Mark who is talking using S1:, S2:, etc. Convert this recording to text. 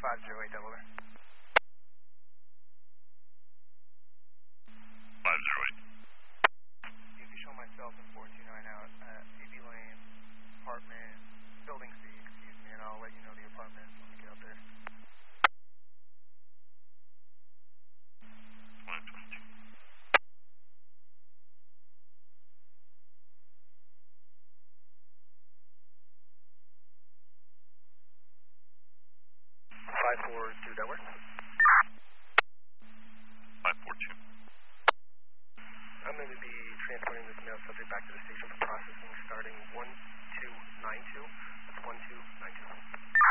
S1: 508 Delaware.
S2: 508.
S1: You can show myself and 429 out at CB Lane, apartment, building C, excuse me, and I'll let you know the apartment when we get up there.
S2: 522.
S1: 542 Delaware.
S2: 542.
S1: I'm going to be transporting this male subject back to the station for processing starting 1292. That's 1292.